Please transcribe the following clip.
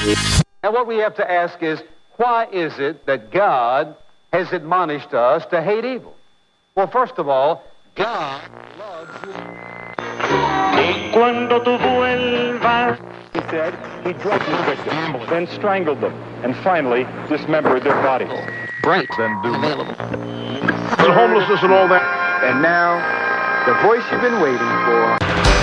Now, what we have to ask is, why is it that God has admonished us to hate evil? Well, first of all, God loves you. Y cuando tú vuelvas, he said, he drugged his victims, then strangled them, and finally dismembered their bodies. Bright. Then do Available. the homelessness and all that. And now, the voice you've been waiting for.